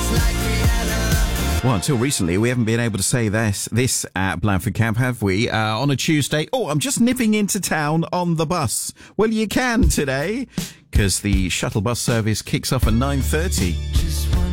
Well, until recently, we haven't been able to say this at Blandford Camp, have we? On a Tuesday, I'm just nipping into town on the bus. Well, you can today, because the shuttle bus service kicks off at 9:30.